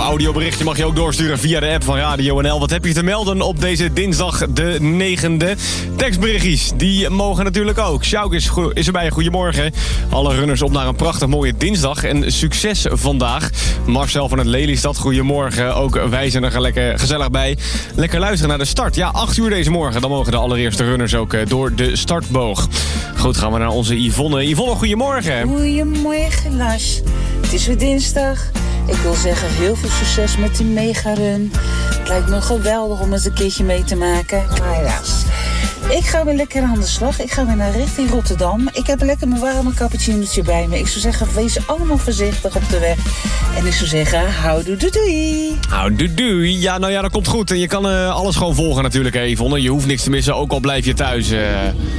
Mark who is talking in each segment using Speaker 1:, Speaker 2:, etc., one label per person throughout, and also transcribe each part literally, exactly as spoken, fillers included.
Speaker 1: Audioberichtje mag je ook doorsturen via de app van Radio N L. Wat heb je te melden op deze dinsdag de negende? Tekstberichtjes, die mogen natuurlijk ook. Sjouk is, go- is erbij, goedemorgen. Alle runners op naar een prachtig mooie dinsdag en succes vandaag. Marcel van het Lelystad, goedemorgen. Ook wij zijn er lekker gezellig bij. Lekker luisteren naar de start. Ja, acht uur deze morgen. Dan mogen de allereerste runners ook uh, door de startboog. Goed, gaan we naar onze Yvonne. Yvonne, goedemorgen.
Speaker 2: Goedemorgen, Lars. Het is weer dinsdag. Ik wil zeggen, heel veel succes met die megarun. Het lijkt me geweldig om eens een keertje mee te maken. Maar helaas. Ik ga weer lekker aan de slag. Ik ga weer naar richting Rotterdam. Ik heb lekker mijn warme cappuccinootje bij me. Ik zou zeggen, wees allemaal voorzichtig op de weg. En ik zou zeggen, houdoe doei doei.
Speaker 1: Houdoe doei. Ja, nou ja, dat komt goed. En je kan uh, alles gewoon volgen natuurlijk, hè, Yvonne. Je hoeft niks te missen, ook al blijf je thuis. Uh...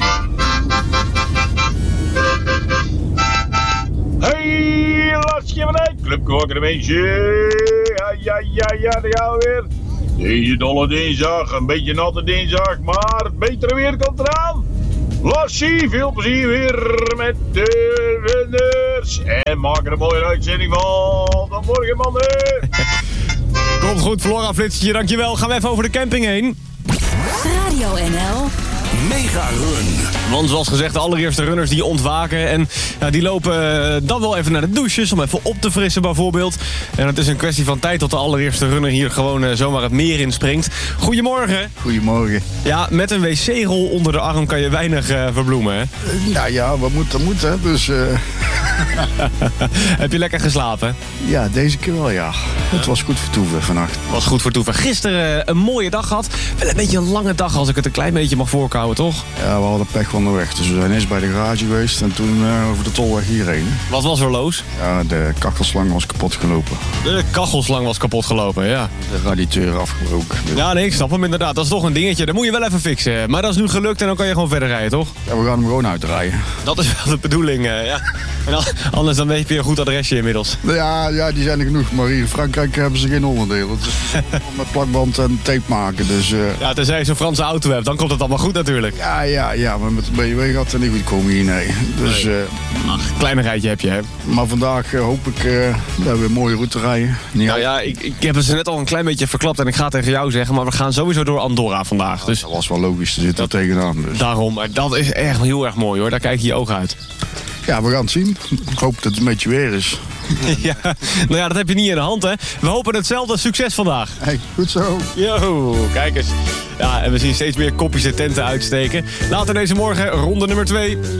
Speaker 3: Hey, Lasje van Dijk, Club Kwarker mensen. Ja, ja, ja, ja, daar gaan we weer. Deze dolle dinsdag, een beetje natte dinsdag, maar het betere weer komt eraan. Lassie, veel plezier weer met de runners. En maak er een mooie uitzending van. Tot morgen, mannen.
Speaker 1: Komt goed, Flora Flitsje, dankjewel. Gaan we even over de camping heen.
Speaker 4: Radio N L
Speaker 5: Mega Run.
Speaker 1: Want zoals gezegd, de allereerste runners die ontwaken. En ja, die lopen uh, dan wel even naar de douches om even op te frissen bijvoorbeeld. En het is een kwestie van tijd tot de allereerste runner hier gewoon uh, zomaar het meer inspringt. Goedemorgen.
Speaker 6: Goedemorgen.
Speaker 1: Ja, met een wc-rol onder de arm kan je weinig uh, verbloemen, hè?
Speaker 6: Uh, nou ja, wat moet, dat moet, hè. Dus, uh...
Speaker 1: Heb je lekker geslapen?
Speaker 6: Ja, deze keer wel, ja. Het was goed vertoeven vannacht.
Speaker 1: Was goed vertoeven. Gisteren uh, een mooie dag gehad. Wel een beetje een lange dag als ik het een klein beetje mag voorkouwen, toch?
Speaker 6: Ja, we hadden pech van de weg. Dus we zijn eerst bij de garage geweest en toen uh, over de tolweg hierheen.
Speaker 1: Wat was er los?
Speaker 6: Ja, de kachelslang was kapot gelopen.
Speaker 1: De kachelslang was kapot gelopen, ja.
Speaker 6: De radiateur afgebroken. Dus...
Speaker 1: Ja, nee, ik snap hem inderdaad. Dat is toch een dingetje. Dat moet je wel even fixen. Maar dat is nu gelukt en dan kan je gewoon verder rijden, toch?
Speaker 6: Ja, we gaan hem gewoon uitrijden.
Speaker 1: Dat is wel de bedoeling, uh, ja. En dan, anders dan weet je een goed adresje inmiddels.
Speaker 6: Ja, ja, die zijn er genoeg. Maar hier in Frankrijk hebben ze geen onderdelen. Het is met plakband en tape maken. Dus, uh...
Speaker 1: ja, tenzij je zo'n Franse auto hebt, dan komt het allemaal goed natuurlijk.
Speaker 6: Ja, ja, ja. Maar met de B M W gaat het niet goed komen hier, nee. Dus,
Speaker 1: nee. Uh... Ach, kleinigheidje heb je, hè.
Speaker 6: Maar vandaag uh, hoop ik uh, dat we een mooie route rijden. Niet
Speaker 1: nou ja, ik, ik heb het ze net al een klein beetje verklapt en ik ga tegen jou zeggen, maar we gaan sowieso door Andorra vandaag. Dus...
Speaker 6: Dat was wel logisch, er zit er tegenaan. Dus.
Speaker 1: Daarom, maar dat is echt heel erg mooi hoor, daar kijk je je ogen uit.
Speaker 6: Ja, we gaan het zien. Ik hoop dat het een beetje weer is.
Speaker 1: Ja, nou ja, dat heb je niet in de hand, hè. We hopen hetzelfde. Succes vandaag.
Speaker 6: Hey, goed zo.
Speaker 1: Yo, kijk eens. Ja, en we zien steeds meer kopjes en tenten uitsteken. Later deze morgen ronde nummer twee.